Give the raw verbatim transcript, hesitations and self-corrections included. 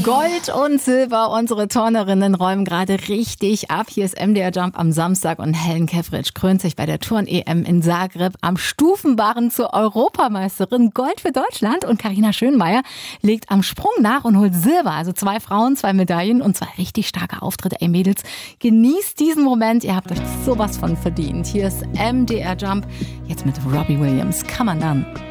Gold und Silber, unsere Turnerinnen räumen gerade richtig ab. Hier ist M D R Jump am Samstag und Helen Kefric krönt sich bei der Turn-E M in Zagreb am Stufenbarren zur Europameisterin. Gold für Deutschland und Carina Schönmeier legt am Sprung nach und holt Silber. Also zwei Frauen, zwei Medaillen und zwei richtig starke Auftritte. Ey Mädels, genießt diesen Moment, ihr habt euch sowas von verdient. Hier ist M D R Jump, jetzt mit Robbie Williams. Come on dann.